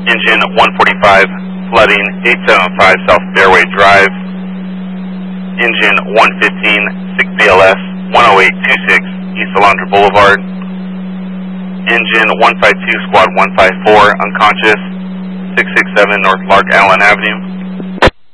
Engine 145, flooding 875 South Fairway Drive. Engine 115, 6 BLS 10826 East Alondra Boulevard. Engine 152, Squad 154, unconscious, 667 North Lark Allen Avenue.